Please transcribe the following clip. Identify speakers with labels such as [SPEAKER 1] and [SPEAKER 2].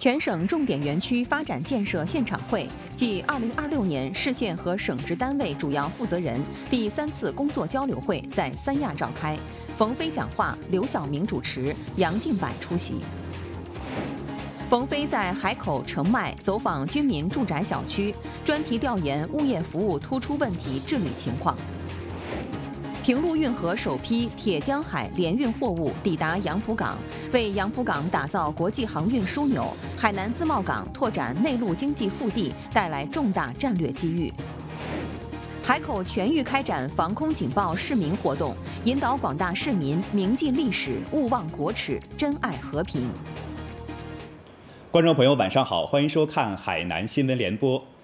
[SPEAKER 1] 全省重点园区发展建设现场会暨2026年市县和省直单位主要负责人第3次工作交流会在三亚召开，冯飞讲话，刘晓明主持，杨进柏出席。冯飞在海口澄迈走访军民住宅小区，专题调研物业服务突出问题治理情况。平陆运河首批铁江海联运货物抵达杨浦港，为杨浦港打造国际航运枢纽、海南自贸港拓展内陆经济腹地带来重大战略机遇。海口全域开展防空警报市民活动，引导广大市民铭记历史，勿忘国耻，珍爱和平。
[SPEAKER 2] 观众朋友，晚上好，欢迎收看海南新闻联播。